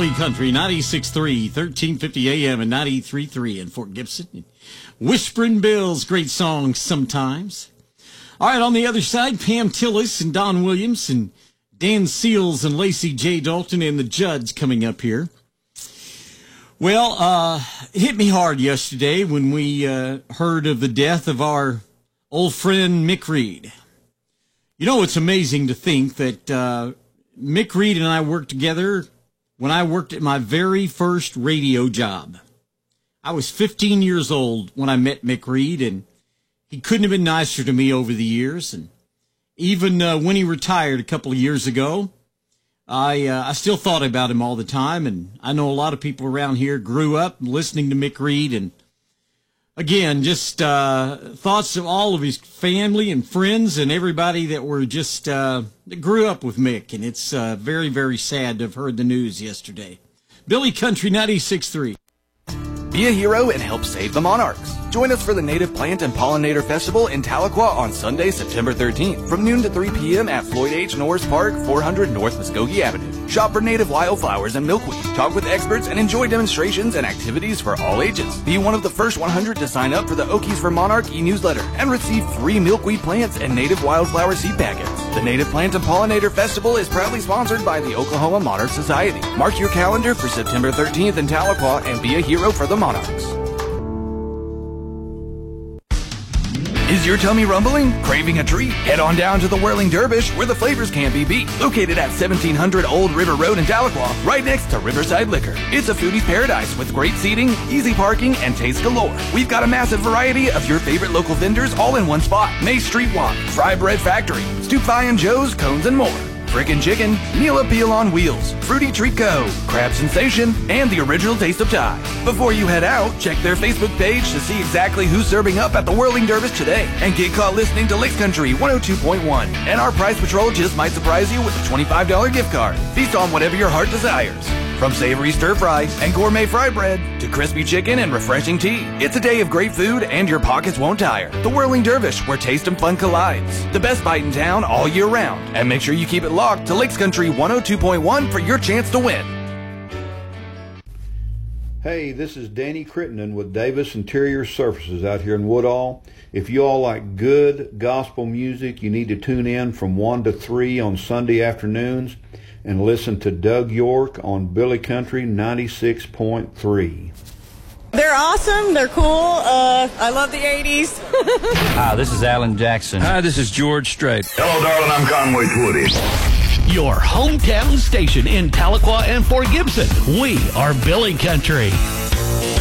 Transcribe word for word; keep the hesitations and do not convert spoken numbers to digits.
Billy Country, ninety-six point three, thirteen fifty A M and ninety-three point three in Fort Gibson. Whispering Bills, great song sometimes. All right, on the other side, Pam Tillis and Don Williams and Dan Seals and Lacey J. Dalton and the Judds coming up here. Well, uh, it hit me hard yesterday when we uh, heard of the death of our old friend Mick Reed. You know, it's amazing to think that uh, Mick Reed and I worked together when I worked at my very first radio job. I was fifteen years old when I met Mick Reed, and he couldn't have been nicer to me over the years. And even uh, when he retired a couple of years ago, I uh, I still thought about him all the time. And I know a lot of people around here grew up listening to Mick Reed. And again, just uh, thoughts of all of his family and friends and everybody that were just uh, that grew up with Mick. And it's uh, very, very sad to have heard the news yesterday. Billy Country, ninety-six point three. Be a hero and help save the monarchs. Join us for the Native Plant and Pollinator Festival in Tahlequah on Sunday, September thirteenth, from noon to three p.m. at Floyd H. Norris Park, four hundred North Muskogee Avenue. Shop for native wildflowers and milkweed, talk with experts, and enjoy demonstrations and activities for all ages. Be one of the first one hundred to sign up for the Okies for Monarch e-newsletter and receive free milkweed plants and native wildflower seed packets. The Native Plant and Pollinator Festival is proudly sponsored by the Oklahoma Monarch Society. Mark your calendar for September thirteenth in Tahlequah and be a hero for the monarchs. Is your tummy rumbling? Craving a treat? Head on down to the Whirling Dervish, where the flavors can't be beat. Located at seventeen hundred Old River Road in Tahlequah, right next to Riverside Liquor. It's a foodie's paradise with great seating, easy parking, and taste galore. We've got a massive variety of your favorite local vendors all in one spot. Mace Street Walk, Fry Bread Factory, Stoop By and Joe's, Cones and more. Frickin' Chicken, Meal Appeal on Wheels, Fruity Treat Co., Crab Sensation, and the original Taste of Thai. Before you head out, check their Facebook page to see exactly who's serving up at the Whirling Dervish today. And get caught listening to Licks Country one oh two point one. And our Price Patrol just might surprise you with a twenty-five dollars gift card. Feast on whatever your heart desires. From savory stir fry and gourmet fry bread to crispy chicken and refreshing tea, it's a day of great food and your pockets won't tire. The Whirling Dervish, where taste and fun collides. The best bite in town all year round. And make sure you keep it locked to Licks Country one oh two point one for your chance to win. Hey, this is Danny Crittenden with Davis Interior Surfaces out here in Woodall. If you all like good gospel music, you need to tune in from one to three on Sunday afternoons and listen to Doug York on Billy Country ninety-six point three. They're awesome. They're cool. Uh, I love the eighties. Hi, this is Alan Jackson. Hi, this is George Strait. Hello, darling. I'm Conway Twitty. Your hometown station in Tahlequah and Fort Gibson. We are Billy Country.